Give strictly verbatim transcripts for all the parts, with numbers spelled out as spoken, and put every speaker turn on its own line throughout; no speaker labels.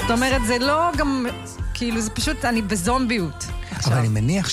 זאת אומרת, זה לא גם, כאילו, זה פשוט, אני בזומביות.
אבל אני מניח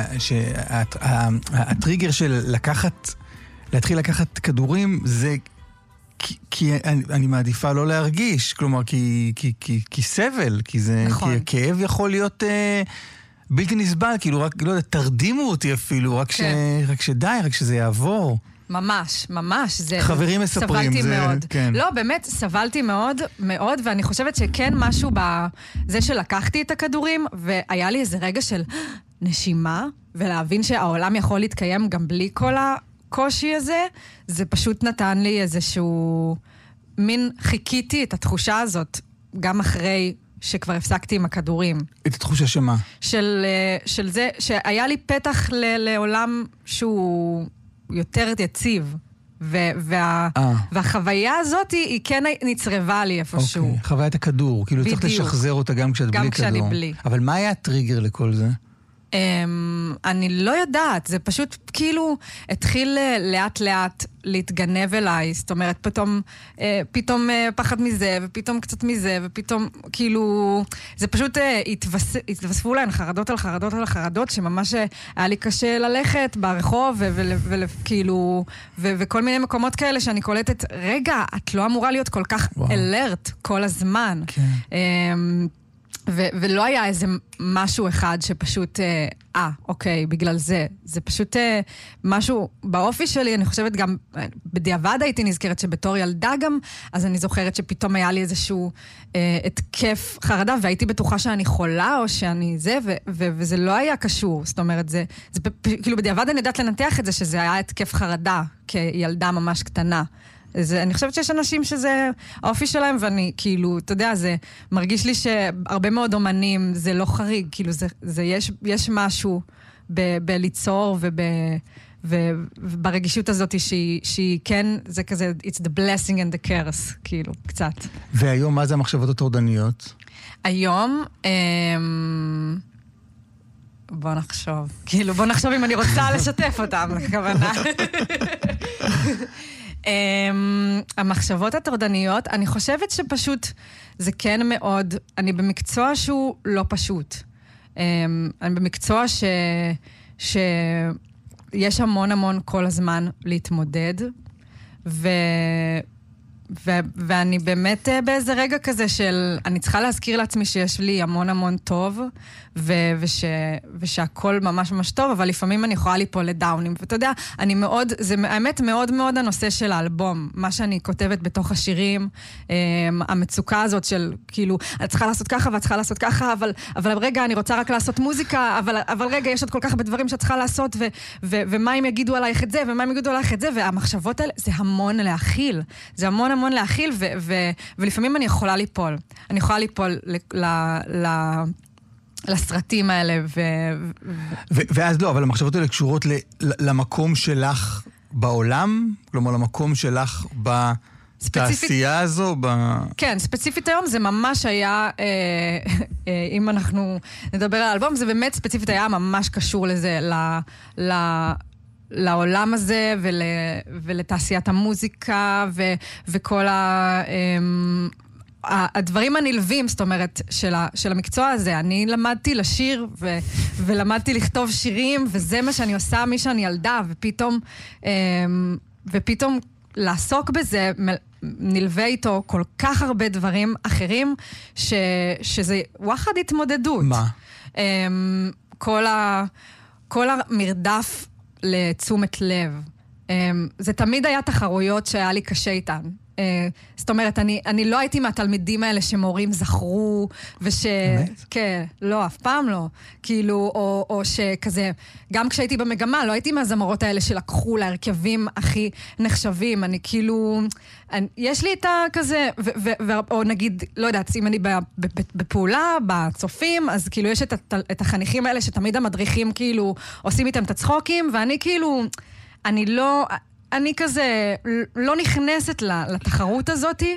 שהטריגר של לקחת, להתחיל לקחת כדורים, זה כי, כי אני, אני מעדיפה לא להרגיש, כלומר, כי, כי, כי, כי סבל, כי זה,
נכון.
כי כאב יכול להיות אה, בלתי נסבל, כאילו רק, לא יודע, תרדימו אותי אפילו, רק, כן. ש, רק שדי, רק שזה יעבור.
ממש, ממש. זה,
חברים מספרים,
סבלתי
זה,
מאוד.
כן.
לא, באמת, סבלתי מאוד, מאוד, ואני חושבת שכן משהו בזה שלקחתי את הכדורים, והיה לי איזה רגע של נשימה, ולהבין שהעולם יכול להתקיים גם בלי כל הקושי הזה, זה פשוט נתן לי איזשהו מין, חיכיתי את התחושה הזאת, גם אחרי שכבר הפסקתי עם הכדורים.
את התחושה שמה?
של, של זה, שהיה לי פתח ל, לעולם שהוא יותר יציב. ו- וה- והחוויה הזאת היא כן נצרבה לי איפשהו.
אוקיי, חוויית הכדור. כאילו צריך לשחזר אותה גם כשאת בלי כדור.
גם כשאני בלי.
אבל מה היה הטריגר לכל זה?
Um, אני לא יודעת, זה פשוט כאילו התחיל לאט לאט להתגנב אליי, זאת אומרת פתאום, uh, פתאום uh, פחד מזה ופתאום קצת מזה ופתאום כאילו, זה פשוט uh, התוס, התווספו להן חרדות על חרדות על חרדות שממש היה לי קשה ללכת ברחוב וכאילו, וכל מיני מקומות כאלה שאני קולטת, רגע, את לא אמורה להיות כל כך אלרט כל הזמן.
כן.
Um, ו- ולא היה איזה משהו אחד שפשוט, אה, אוקיי, בגלל זה. זה פשוט אה, משהו באופי שלי, אני חושבת גם, בדיעבד הייתי נזכרת שבתור ילדה גם, אז אני זוכרת שפתאום היה לי איזשהו אה, התקף חרדה, והייתי בטוחה שאני חולה או שאני זה, ו- ו- וזה לא היה קשור. זאת אומרת, זה, זה כאילו בדיעבד אני יודעת לנתח את זה, שזה היה התקף חרדה, כילדה ממש קטנה. זה, אני חושבת שיש אנשים שזה האופי שלהם, ואני כאילו, אתה יודע, זה מרגיש לי שהרבה מאוד אומנים, זה לא חריג, כאילו, זה, זה יש, יש משהו ב, בליצור וב, ו, וברגישות הזאת שהיא, שהיא כן, זה כזה, it's the blessing and the curse, כאילו, קצת.
והיום, מה זה המחשבות הטורדניות? היום,
אמ... בוא נחשוב. כאילו, בוא נחשוב אם אני רוצה לשתף אותם, הכוונה. Um, המחשבות הטורדניות, אני חושבת שפשוט זה כן מאוד, אני במקצוע שהוא לא פשוט. Um, אני במקצוע ש, שיש המון המון כל הזמן להתמודד, ו... ו- ואני באמת באיזה רגע כזה של, אני צריכה להזכיר לעצמי שיש לי המון המון טוב, ו- וש- ושהכל ממש ממש טוב, אבל לפעמים אני יכולה ליפול לדאונים. ואתה יודע, אני מאוד, זה האמת מאוד מאוד הנושא של האלבום, מה שאני כותבת בתוך השירים, המצוקה הזאת של, כאילו, אני צריכה לעשות ככה ואת צריכה לעשות ככה, אבל, אבל רגע, אני רוצה רק לעשות מוזיקה, אבל, אבל רגע, יש עוד כל כך הרבה דברים שאת צריכה לעשות, ו- ו- ומה הם יגידו עלייך את זה, ומה הם יגידו עלייך את זה, והמחשבות האלה, זה המון להכיל. זה המון המון להכיל, ו- ו- ולפעמים אני יכולה ליפול. אני יכולה ליפול ל- ל- ל- לסרטים האלה. ו-
ו- ואז לא, אבל המחשבות האלה קשורות ל- למקום שלך בעולם? כלומר, למקום שלך בתעשייה הזו? ב... כן,
ספציפית היום זה ממש היה, אה, אה, אם אנחנו נדבר על האלבום, זה באמת ספציפית היה ממש קשור לזה, ל... ל- לעולם הזה ול, ולתעשיית המוזיקה ו, וכל ה, הדברים הנלווים, זאת אומרת, של, ה, של המקצוע הזה. אני למדתי לשיר ו, ולמדתי לכתוב שירים, וזה מה שאני עושה מי שאני ילדה, ופתאום, ופתאום לעסוק בזה נלווה איתו כל כך הרבה דברים אחרים, ש, שזה וואחד התמודדות.
מה?
כל ה, כל המרדף לתשומת לב. זה תמיד היה תחרויות שהיה לי קשה איתן. זאת אומרת, אני, אני לא הייתי מהתלמידים האלה שמורים זכרו, וש...
באמת?
כן, לא, אף פעם לא. כאילו, או, או שכזה, גם כשהייתי במגמה, לא הייתי מהזמרות האלה שלקחו להרכבים הכי נחשבים. אני כאילו... אני, יש לי את הכזה, ו, ו, ו, או נגיד, לא יודעת, אם אני בפעולה, בצופים, אז כאילו יש את, את החניכים האלה שתמיד המדריכים כאילו עושים איתם את הצחוקים, ואני כאילו, אני לא... אני כזה לא נכנסת לתחרות הזאת,